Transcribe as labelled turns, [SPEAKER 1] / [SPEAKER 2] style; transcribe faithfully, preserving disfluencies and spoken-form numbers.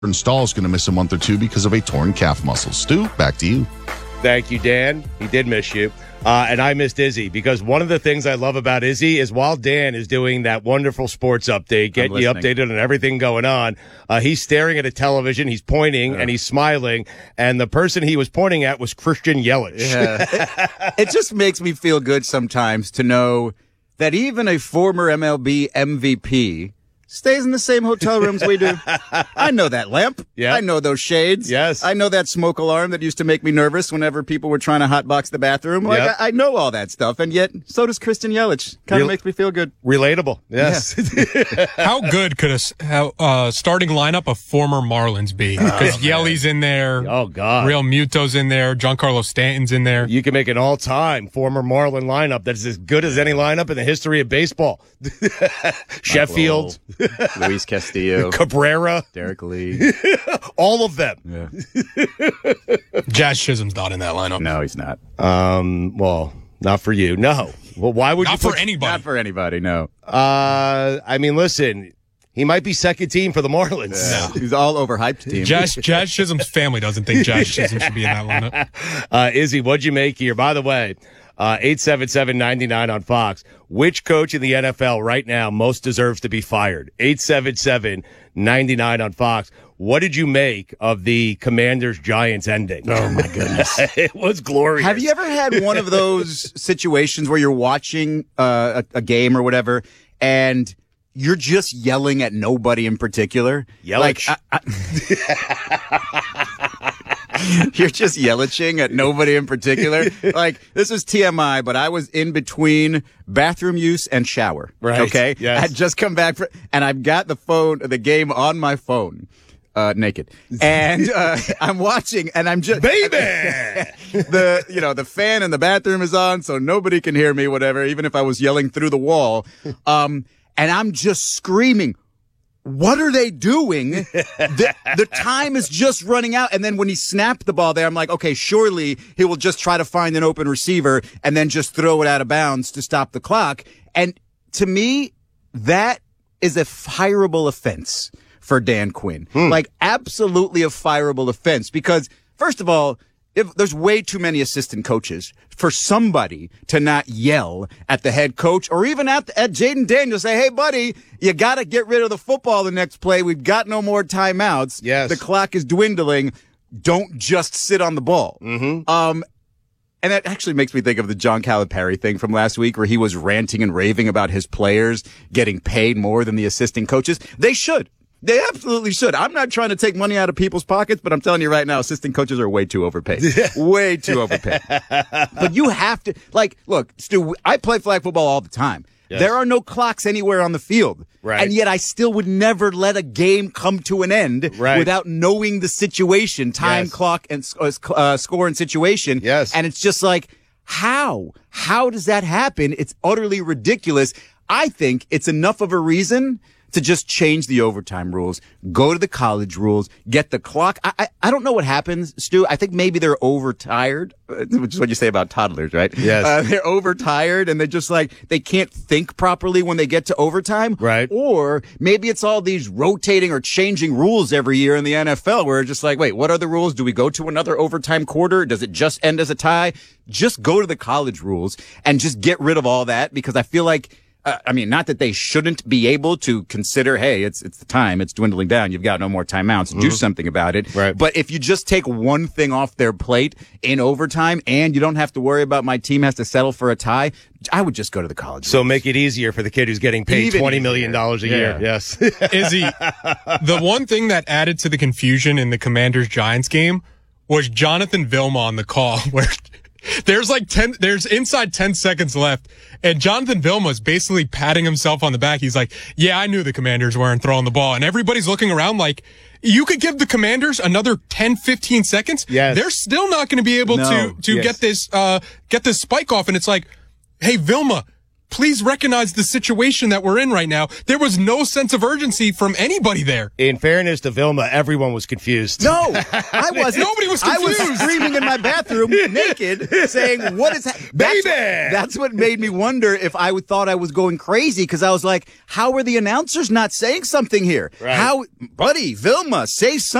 [SPEAKER 1] Stahl is going to miss a month or two because of a torn calf muscle. Stu, back to you.
[SPEAKER 2] Thank you, Dan. He did miss you. Uh, and I missed Izzy because one of the things I love about Izzy is while Dan is doing that wonderful sports update, getting you updated on everything going on, uh, he's staring at a television, he's pointing, yeah. and he's smiling, and the person he was pointing at was Christian Yelich.
[SPEAKER 3] Yeah. it, it just makes me feel good sometimes to know that even a former M L B M V P stays in the same hotel rooms we do. I know that lamp. Yeah. I know those shades.
[SPEAKER 2] Yes.
[SPEAKER 3] I know that smoke alarm that used to make me nervous whenever people were trying to hotbox the bathroom. Like, yep. I, I know all that stuff, and yet so does Christian Yelich. Kind of Rel- makes me feel good.
[SPEAKER 2] Relatable. Yes.
[SPEAKER 4] Yeah. How good could a how, uh, starting lineup of former Marlins be? Because oh, Yelly's in there.
[SPEAKER 2] Oh, God.
[SPEAKER 4] Real Muto's in there. Giancarlo Stanton's in there.
[SPEAKER 2] You can make an all-time former Marlin lineup that's as good as any lineup in the history of baseball. Sheffield.
[SPEAKER 3] Luis Castillo,
[SPEAKER 2] Cabrera,
[SPEAKER 3] Derek Lee,
[SPEAKER 2] all of them.
[SPEAKER 3] Yeah.
[SPEAKER 4] Jazz Chisholm's not in that lineup.
[SPEAKER 3] No, he's not.
[SPEAKER 2] Um, well, not for you. No. Well, why would
[SPEAKER 4] not
[SPEAKER 2] you?
[SPEAKER 4] Not for
[SPEAKER 2] put,
[SPEAKER 4] anybody.
[SPEAKER 3] Not for anybody. No.
[SPEAKER 2] Uh, I mean, listen. He might be second team for the Marlins.
[SPEAKER 3] Yeah. No. He's all overhyped team.
[SPEAKER 4] Jazz, Jazz Chisholm's family doesn't think Jazz Chisholm should be in that lineup.
[SPEAKER 2] Uh, Izzy, what'd you make here? By the way, uh, eight seven seven, nine nine on Fox. Which coach in the N F L right now most deserves to be fired? eight seven seven, nine nine on Fox. What did you make of the Commanders-Giants ending?
[SPEAKER 3] Oh, my goodness.
[SPEAKER 2] It was glorious.
[SPEAKER 3] Have you ever had one of those situations where you're watching uh, a, a game or whatever, and you're just yelling at nobody in particular?
[SPEAKER 2] Yelich.
[SPEAKER 3] Like, I, I You're just yelling at nobody in particular. Like, this is T M I, but I was in between bathroom use and shower.
[SPEAKER 2] Right.
[SPEAKER 3] Okay.
[SPEAKER 2] Yes.
[SPEAKER 3] I had just come back for, and I've got the phone, the game on my phone, uh, naked. And, uh, I'm watching and I'm just,
[SPEAKER 2] baby,
[SPEAKER 3] the, you know, the fan in the bathroom is on, so nobody can hear me, whatever, even if I was yelling through the wall. Um, and I'm just screaming. What are they doing? the, the time is just running out. And then when he snapped the ball there, I'm like, okay, surely he will just try to find an open receiver and then just throw it out of bounds to stop the clock. And to me, that is a fireable offense for Dan Quinn. Hmm. Like, absolutely a fireable offense because, first of all, if there's way too many assistant coaches for somebody to not yell at the head coach or even at, at Jaden Daniels, say, hey, buddy, you got to get rid of the football the next play. We've got no more timeouts.
[SPEAKER 2] Yes.
[SPEAKER 3] The clock is dwindling. Don't just sit on the ball.
[SPEAKER 2] Mm-hmm.
[SPEAKER 3] Um, and that actually makes me think of the John Calipari thing from last week where he was ranting and raving about his players getting paid more than the assistant coaches. They should. They absolutely should. I'm not trying to take money out of people's pockets, but I'm telling you right now, assistant coaches are way too overpaid. Way too overpaid. But you have to, like, look, Stu, I play flag football all the time. Yes. There are no clocks anywhere on the field.
[SPEAKER 2] Right.
[SPEAKER 3] And yet I still would never let a game come to an end
[SPEAKER 2] right.
[SPEAKER 3] without knowing the situation, time,
[SPEAKER 2] yes.
[SPEAKER 3] clock, and uh, score and situation.
[SPEAKER 2] Yes.
[SPEAKER 3] And it's just like, how? How does that happen? It's utterly ridiculous. I think it's enough of a reason to just change the overtime rules, go to the college rules, get the clock. I, I, I don't know what happens, Stu. I think maybe they're overtired, which is what you say about toddlers, right?
[SPEAKER 2] Yes.
[SPEAKER 3] Uh, they're overtired and they're just like, they can't think properly when they get to overtime.
[SPEAKER 2] Right.
[SPEAKER 3] Or maybe it's all these rotating or changing rules every year in the N F L where it's just like, wait, what are the rules? Do we go to another overtime quarter? Does it just end as a tie? Just go to the college rules and just get rid of all that because I feel like Uh, I mean, not that they shouldn't be able to consider, hey, it's it's the time, it's dwindling down, you've got no more timeouts, mm-hmm. do something about it.
[SPEAKER 2] Right.
[SPEAKER 3] But if you just take one thing off their plate in overtime and you don't have to worry about my team has to settle for a tie, I would just go to the college.
[SPEAKER 2] So
[SPEAKER 3] rules.
[SPEAKER 2] make it easier for the kid who's getting paid
[SPEAKER 3] Even
[SPEAKER 2] twenty million dollars a
[SPEAKER 3] yeah.
[SPEAKER 2] year. Yes.
[SPEAKER 4] Izzy, the one thing that added to the confusion in the Commanders-Giants game was Jonathan Vilma on the call where There's like ten, there's inside ten seconds left, and Jonathan Vilma's basically patting himself on the back. He's like, yeah, I knew the Commanders weren't throwing the ball. And everybody's looking around like, you could give the Commanders another ten, fifteen seconds.
[SPEAKER 2] Yes.
[SPEAKER 4] They're still not going to be able
[SPEAKER 3] no.
[SPEAKER 4] to, to
[SPEAKER 3] yes.
[SPEAKER 4] get this, uh, get this spike off. And it's like, hey, Vilma, please recognize the situation that we're in right now. There was no sense of urgency from anybody there.
[SPEAKER 2] In fairness to Vilma, everyone was confused.
[SPEAKER 3] No, I wasn't.
[SPEAKER 4] Nobody was confused.
[SPEAKER 3] I was screaming in my bathroom naked saying, what is happening?
[SPEAKER 2] Baby!
[SPEAKER 3] That's what made me wonder if I would, thought I was going crazy because I was like, how are the announcers not saying something here?
[SPEAKER 2] Right.
[SPEAKER 3] How, buddy, Vilma, say something.